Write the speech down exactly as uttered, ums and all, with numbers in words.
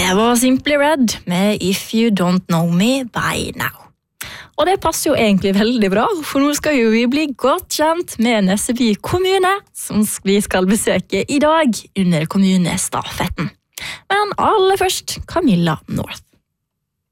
Det var Simply Red med If You Don't Know Me By Now. Og det passer jo egentlig veldig bra, for nå skal jo vi bli godt kjent med Nesseby kommune, som vi skal besøke i dag under kommunestafetten. Men aller først Camilla North.